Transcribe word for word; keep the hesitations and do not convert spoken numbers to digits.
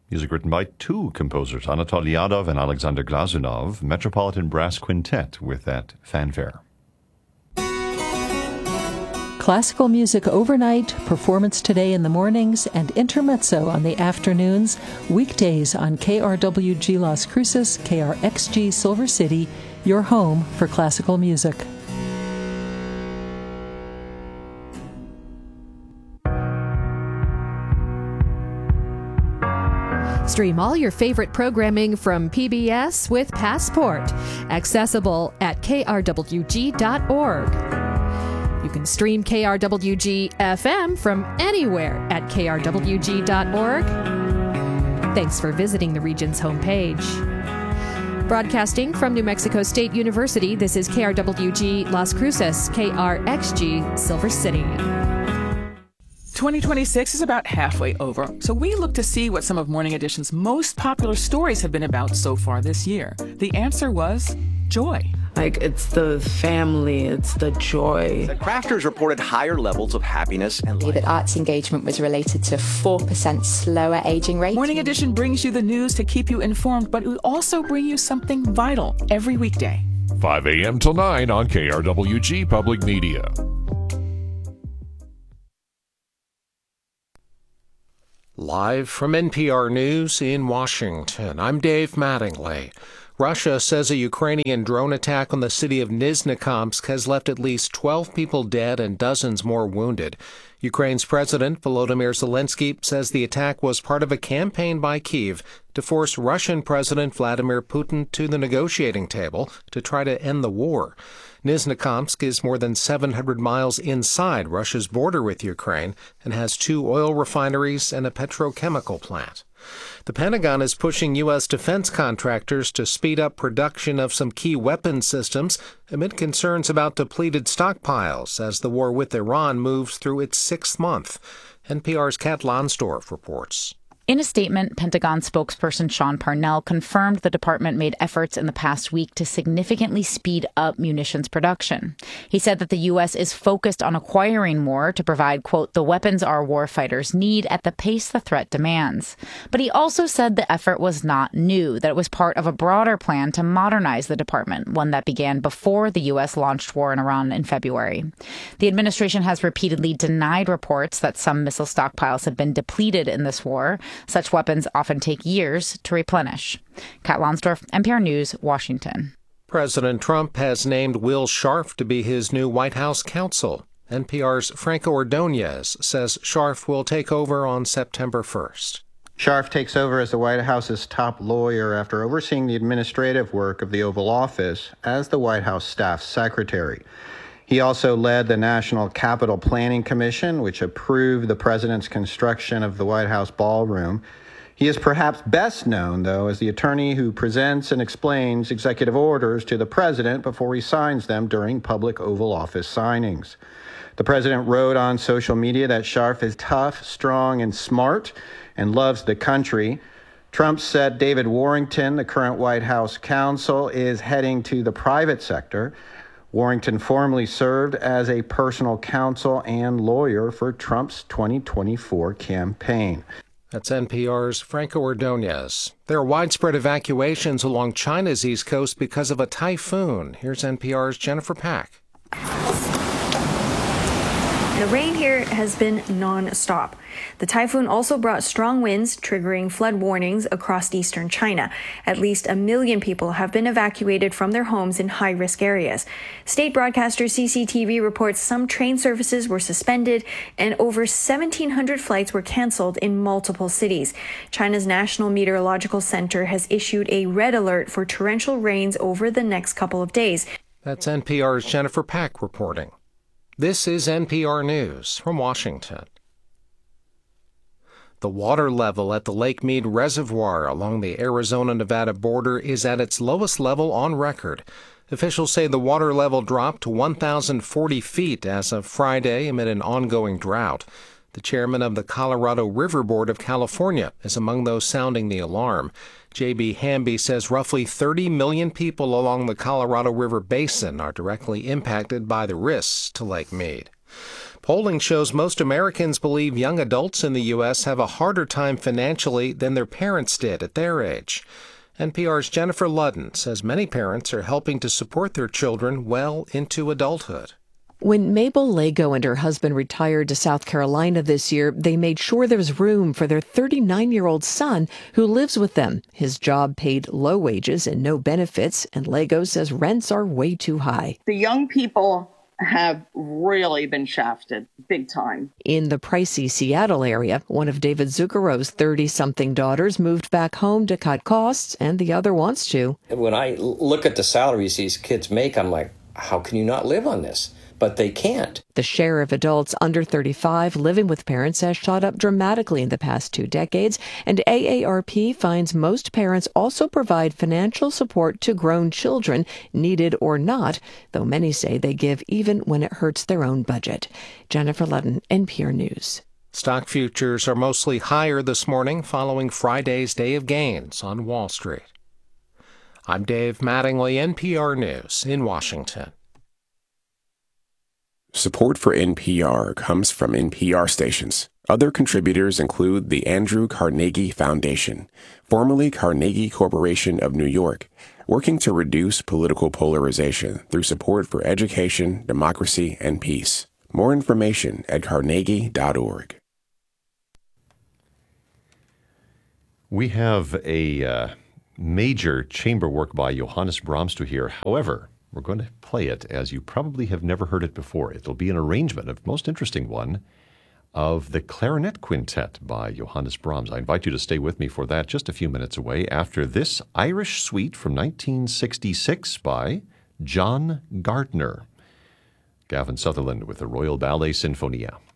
Music written by two composers, Anatoly Yadov and Alexander Glazunov, Metropolitan Brass Quintet with that fanfare. Classical music overnight, performance today in the mornings, and intermezzo on the afternoons, weekdays on K R W G Las Cruces, K R X G Silver City, your home for classical music. Stream all your favorite programming from P B S with Passport, accessible at K R W G dot org. You can stream K R W G F M from anywhere at K R W G dot org. Thanks for visiting the region's homepage. Broadcasting from New Mexico State University, this is K R W G Las Cruces, K R X G Silver City. twenty twenty-six is about halfway over, so we look to see what some of Morning Edition's most popular stories have been about so far this year. The answer was joy. Like, it's the family, it's the joy. The crafters reported higher levels of happiness and life. That arts engagement was related to four percent slower aging rate. Morning Edition brings you the news to keep you informed, but we also bring you something vital every weekday. five a.m. till nine on K R W G Public Media. Live from N P R News in Washington, I'm Dave Mattingly. Russia says a Ukrainian drone attack on the city of Nizhnekamsk has left at least twelve people dead and dozens more wounded. Ukraine's President Volodymyr Zelensky says the attack was part of a campaign by Kyiv to force Russian President Vladimir Putin to the negotiating table to try to end the war. Nizhnekamsk is more than seven hundred miles inside Russia's border with Ukraine and has two oil refineries and a petrochemical plant. The Pentagon is pushing U S defense contractors to speed up production of some key weapons systems amid concerns about depleted stockpiles as the war with Iran moves through its sixth month. N P R's Kat Lonsdorf reports. In a statement, Pentagon spokesperson Sean Parnell confirmed the department made efforts in the past week to significantly speed up munitions production. He said that the U S is focused on acquiring more to provide, quote, the weapons our warfighters need at the pace the threat demands. But he also said the effort was not new, that it was part of a broader plan to modernize the department, one that began before the U S launched war in Iran in February. The administration has repeatedly denied reports that some missile stockpiles have been depleted in this war. Such weapons often take years to replenish. Kat Lonsdorf, N P R News, Washington. President Trump has named Will Scharf to be his new White House counsel. N P R's Franco Ordonez says Scharf will take over on September first. Scharf takes over as the White House's top lawyer after overseeing the administrative work of the Oval Office as the White House staff secretary. He also led the National Capital Planning Commission, which approved the president's construction of the White House ballroom. He is perhaps best known, though, as the attorney who presents and explains executive orders to the president before he signs them during public Oval Office signings. The president wrote on social media that Scharf is tough, strong, and smart, and loves the country. Trump said David Warrington, the current White House counsel, is heading to the private sector. Warrington formerly served as a personal counsel and lawyer for Trump's twenty twenty-four campaign. That's N P R's Franco Ordonez. There are widespread evacuations along China's east coast because of a typhoon. Here's N P R's Jennifer Pack. The rain here has been non-stop. The typhoon also brought strong winds, triggering flood warnings across eastern China. At least a million people have been evacuated from their homes in high-risk areas. State broadcaster C C T V reports some train services were suspended and over seventeen hundred flights were canceled in multiple cities. China's National Meteorological Center has issued a red alert for torrential rains over the next couple of days. That's N P R's Jennifer Pack reporting. This is N P R News from Washington. The water level at the Lake Mead Reservoir along the Arizona-Nevada border is at its lowest level on record. Officials say the water level dropped to one thousand forty feet as of Friday amid an ongoing drought. The chairman of the Colorado River Board of California is among those sounding the alarm. J B Hamby says roughly thirty million people along the Colorado River Basin are directly impacted by the risks to Lake Mead. Polling shows most Americans believe young adults in the U S have a harder time financially than their parents did at their age. N P R's Jennifer Ludden says many parents are helping to support their children well into adulthood. When Mabel Lago and her husband retired to South Carolina this year, they made sure there was room for their thirty-nine-year-old son who lives with them. His job paid low wages and no benefits, and Lago says rents are way too high. The young people have really been shafted big time. In the pricey Seattle area, one of David Zuccaro's thirty-something daughters moved back home to cut costs, and the other wants to. When I look at the salaries these kids make, I'm like, how can you not live on this? But they can't. The share of adults under thirty-five living with parents has shot up dramatically in the past two decades, and A A R P finds most parents also provide financial support to grown children, needed or not, though many say they give even when it hurts their own budget. Jennifer Ludden, N P R News. Stock futures are mostly higher this morning following Friday's day of gains on Wall Street. I'm Dave Mattingly, N P R News in Washington. Support for N P R comes from N P R stations. Other contributors include the Andrew Carnegie Foundation, formerly Carnegie Corporation of New York, working to reduce political polarization through support for education, democracy, and peace. More information at carnegie dot org. We have a uh, major chamber work by Johannes Brahms to hear. However, we're going to play it as you probably have never heard it before. It'll be an arrangement, a most interesting one, of the Clarinet Quintet by Johannes Brahms. I invite you to stay with me for that just a few minutes away after this Irish suite from nineteen sixty-six by John Gardner. Gavin Sutherland with the Royal Ballet Sinfonia.